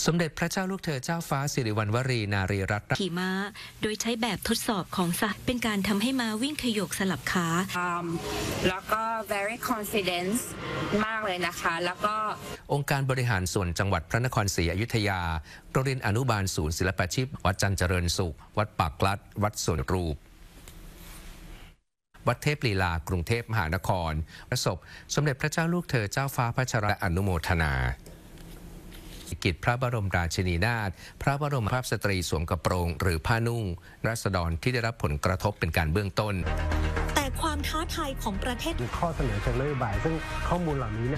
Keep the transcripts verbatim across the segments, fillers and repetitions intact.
สมเด็จพระเจ้าลูกเธอเจ้าฟ้าสิริวัณวรีนารีรัตน์ขี่ม้าโดยใช้แบบทดสอบของสัตว์เป็นการทำให้ม้าวิ่งขยกสลับขา um, แล้วก็ very confidence มากเลยนะคะแล้วก็องค์การบริหารส่วนจังหวัดพระนครศรีอยุธยาโรงเรียนอนุบาลศูนย์ศิลปาชีพวัดจันทร์เจริญสุขวัดปากลัดวัดสวนรูปวัดเทพลีลากรุงเทพมหานครประสบสมเด็จพระเจ้าลูกเธอเจ้าฟ้าพัชรอนุโมทนากิจพระบรมราชินีนาถพระบรมภาพสตรีสวมกระโปรงหรือผ้านุ่งราษฎรที่ได้รับผลกระทบเป็นการเบื้องต้นแต่ความท้าทายของประเทศมีข้อเสนอเชิงนโยบายซึ่งข้อมูลเหล่านี้เนี่ย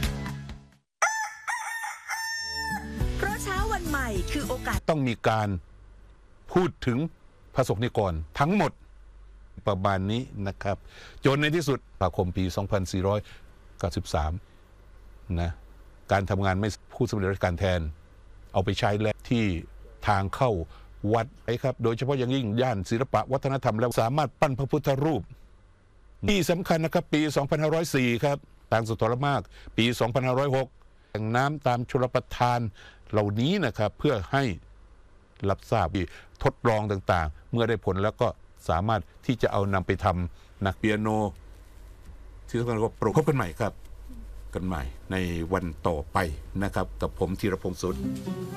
เพราะเช้าวันใหม่คือโอกาสต้องมีการพูดถึงประสบนิกรทั้งหมดประมาณนี้นะครับจนในที่สุดปาคมปี สองพันสี่ร้อยเก้าสิบสาม นะการทำงานไม่ผู้สำเร็จราชการแทนเอาไปใช้แล้วที่ทางเข้าวัดไอ้ครับโดยเฉพาะอย่างยิ่งย่านศิลปะวัฒนธรรมแล้วสามารถปั้นพระพุทธรูปที่สำคัญนะครับปี สองพันห้าร้อยสี่ ครับทางสุทรมากปี สองพันห้าร้อยหก แหล่งน้ำตามชลประทานเหล่านี้นะครับเพื่อให้รับทราบทดลองต่างๆเมื่อได้ผลแล้วก็สามารถที่จะเอานำไปทำนักเปียโนที่สำคัญก็ปรพบกันใหม่ครับกันใหม่ในวันต่อไปนะครับกับผมธีรพงษ์สุด